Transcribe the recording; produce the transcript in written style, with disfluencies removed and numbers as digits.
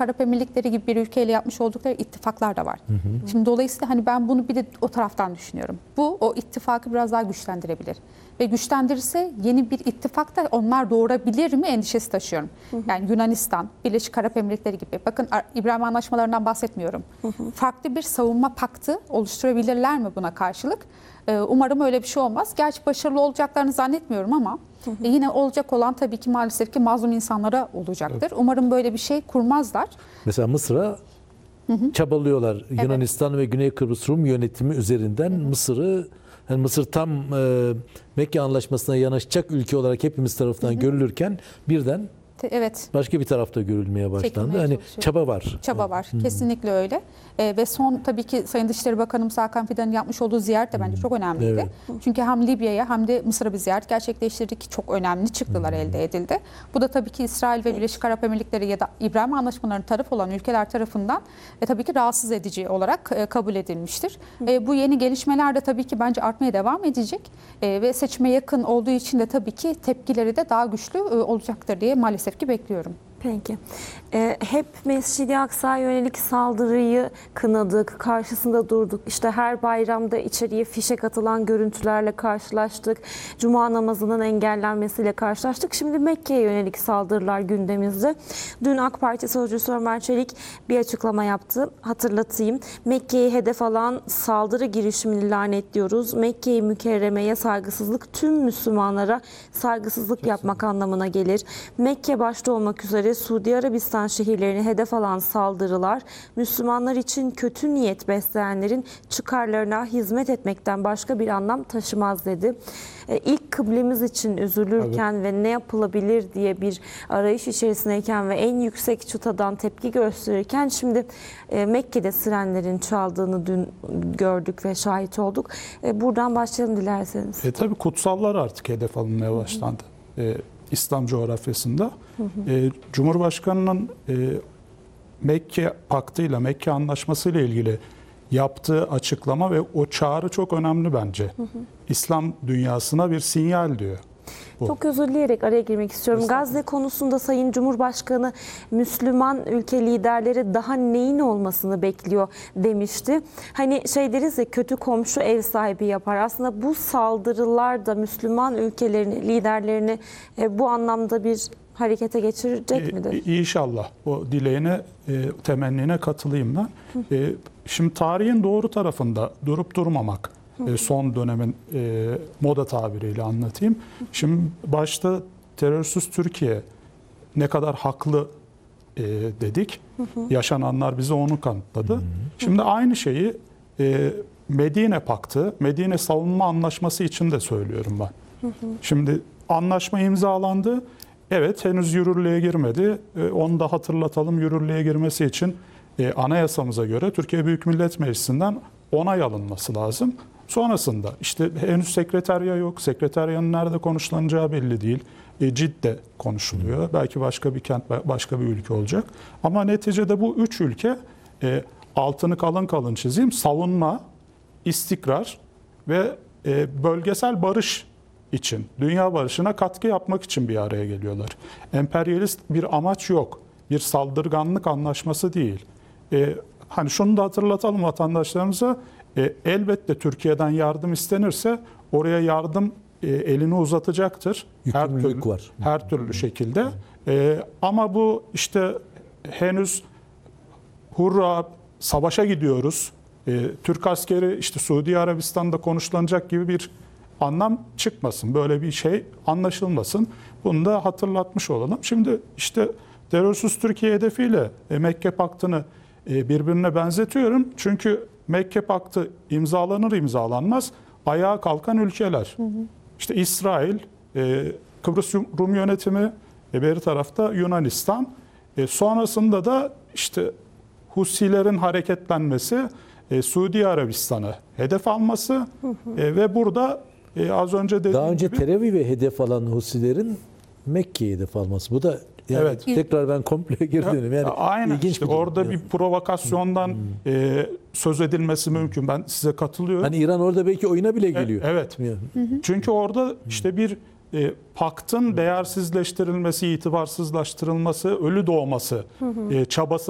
Birleşik Arap Emirlikleri gibi bir ülkeyle yapmış oldukları ittifaklar da var. Şimdi dolayısıyla hani ben bunu bir de o taraftan düşünüyorum. Bu o ittifakı biraz daha güçlendirebilir. Ve güçlendirirse yeni bir ittifak da onlar doğurabilir mi endişesi taşıyorum. Yani Yunanistan, Birleşik Arap Emirlikleri gibi. Bakın İbrahim Anlaşmalarından bahsetmiyorum. Farklı bir savunma paktı oluşturabilirler mi buna karşılık? Umarım öyle bir şey olmaz. Gerçi başarılı olacaklarını zannetmiyorum ama yine olacak olan tabii ki maalesef ki mazlum insanlara olacaktır. Evet. Umarım böyle bir şey kurmazlar. Mesela Mısır'a çabalıyorlar. Evet. Yunanistan ve Güney Kıbrıs Rum yönetimi üzerinden Mısır'ı, yani Mısır tam Mekke Anlaşması'na yanaşacak ülke olarak hepimiz tarafından görülürken birden evet, başka bir tarafta görülmeye başlandı. Hani çaba var. Çaba var. Kesinlikle öyle. Ve son tabii ki Sayın Dışişleri Bakanımız Hakan Fidan'ın yapmış olduğu ziyaret de bence çok önemliydi. Evet. Çünkü hem Libya'ya hem de Mısır'a bir ziyaret gerçekleştirdik. Çok önemli çıktılar elde edildi. Bu da tabii ki İsrail ve Birleşik Arap Emirlikleri ya da İbrahim Anlaşmaları'nın tarafı olan ülkeler tarafından tabii ki rahatsız edici olarak kabul edilmiştir. Bu yeni gelişmeler de tabii ki bence artmaya devam edecek. Ve seçime yakın olduğu için de tabii ki tepkileri de daha güçlü olacaktır diye maalesef ki bekliyorum. Peki. Hep Mescid-i Aksa'ya yönelik saldırıyı kınadık, karşısında durduk. İşte her bayramda içeriye fişek atılan görüntülerle karşılaştık. Cuma namazının engellenmesiyle karşılaştık. Şimdi Mekke'ye yönelik saldırılar gündemimizde. Dün AK Parti Sözcüsü Ömer Çelik bir açıklama yaptı. Hatırlatayım. Mekke'yi hedef alan saldırı girişimini lanetliyoruz. Mekke-i Mükerreme'ye saygısızlık tüm Müslümanlara saygısızlık yapmak anlamına gelir. Mekke başta olmak üzere Suudi Arabistan şehirlerini hedef alan saldırılar, Müslümanlar için kötü niyet besleyenlerin çıkarlarına hizmet etmekten başka bir anlam taşımaz dedi. İlk kıblemiz için üzülürken ve ne yapılabilir diye bir arayış içerisindeyken ve en yüksek çıtadan tepki gösterirken şimdi Mekke'de sirenlerin çaldığını dün gördük ve şahit olduk. Buradan başlayalım dilerseniz. Tabii kutsallar artık hedef alınmaya başlandı. İslam coğrafyasında. Cumhurbaşkanının Mekke Paktı'yla, Mekke Anlaşması ile ilgili yaptığı açıklama ve o çağrı çok önemli bence. İslam dünyasına bir sinyal diyor. Çok özür dileyerek araya girmek istiyorum. Gazze konusunda Sayın Cumhurbaşkanı Müslüman ülke liderleri daha neyin olmasını bekliyor demişti. Hani şey deriz ya, kötü komşu ev sahibi yapar. Aslında bu saldırılar da Müslüman ülkelerin liderlerini bu anlamda bir harekete geçirecek midir? İnşallah. O dileğine, temennine katılayım ben. Şimdi tarihin doğru tarafında durup durmamak. Son dönemin moda tabiriyle anlatayım. Şimdi başta terörsüz Türkiye ne kadar haklı dedik. Yaşananlar bize onu kanıtladı. Şimdi aynı şeyi Medine Paktı, Medine Savunma Anlaşması için de söylüyorum ben. Şimdi anlaşma imzalandı. Evet, henüz yürürlüğe girmedi. Onu da hatırlatalım. Yürürlüğe girmesi için anayasamıza göre Türkiye Büyük Millet Meclisi'nden onay alınması lazım. Sonrasında işte henüz sekreterya yok. Sekreteryanın nerede konuşulanacağı belli değil. Cidde konuşuluyor. Belki başka bir kent, başka bir ülke olacak. Ama neticede bu üç ülke, altını kalın kalın çizeyim, savunma, istikrar ve bölgesel barış için, dünya barışına katkı yapmak için bir araya geliyorlar. Emperyalist bir amaç yok. Bir saldırganlık anlaşması değil. Hani şunu da hatırlatalım vatandaşlarımıza. Elbette Türkiye'den yardım istenirse oraya yardım elini uzatacaktır. Yükümlülük var. Her türlü şekilde. Ama bu işte henüz hurra savaşa gidiyoruz. Türk askeri işte Suudi Arabistan'da konuşlanacak gibi bir anlam çıkmasın. Böyle bir şey anlaşılmasın. Bunu da hatırlatmış olalım. Şimdi işte terörsüz Türkiye hedefiyle Mekke Paktı'nı birbirine benzetiyorum. Çünkü Mekke Paktı imzalanır imzalanmaz ayağa kalkan ülkeler. İşte İsrail, Kıbrıs Rum yönetimi, bir tarafta Yunanistan. Sonrasında da işte Husilerin hareketlenmesi, Suudi Arabistan'ı hedef alması ve burada az önce dediğim daha önce gibi, Tel Aviv'e hedef alan Husilerin Mekke'ye hedef alması. Bu da yani evet. Tekrar ben komple geri dönüyorum. Yani aynen ilginç işte bir durum. orada bir provokasyondan söz edilmesi mümkün. Ben size katılıyorum. Hani İran orada belki oyuna bile geliyor. Evet. Çünkü orada işte bir paktın değersizleştirilmesi, itibarsızlaştırılması, ölü doğması çabası